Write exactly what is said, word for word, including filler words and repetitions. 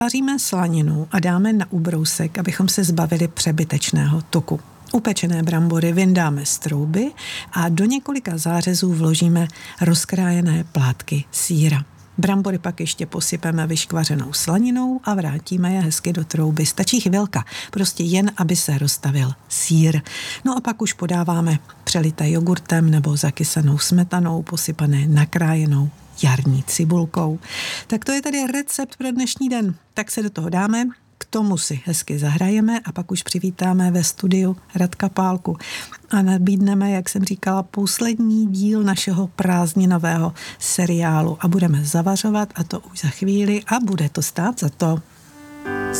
Vaříme slaninu a dáme na ubrousek, abychom se zbavili přebytečného tuku. Upečené brambory vyndáme z trouby a do několika zářezů vložíme rozkrájené plátky sýra. Brambory pak ještě posypeme vyškvařenou slaninou a vrátíme je hezky do trouby. Stačí chvilka, prostě jen, aby se roztavil sýr. No a pak už podáváme přelité jogurtem nebo zakysanou smetanou, posypané nakrájenou jarní cibulkou. Tak to je tady recept pro dnešní den. Tak se do toho dáme, k tomu si hezky zahrajeme a pak už přivítáme ve studiu Radka Pálku a nabídneme, jak jsem říkala, poslední díl našeho prázdninového seriálu a budeme zavařovat a to už za chvíli a bude to stát za to.